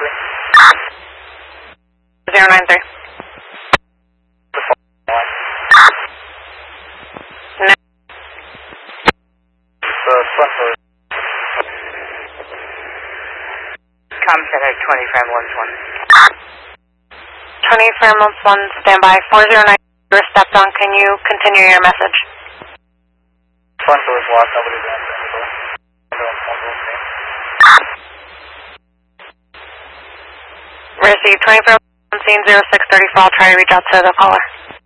093. No. Center 20 Fairmont 1. 20 Fairmont 1, standby. 409, you were stepped on. Can you continue your message? Front door is locked. Nobody's answering the door. Receive 20 Fairmont 1, scene 0634. I'll try to reach out to the caller.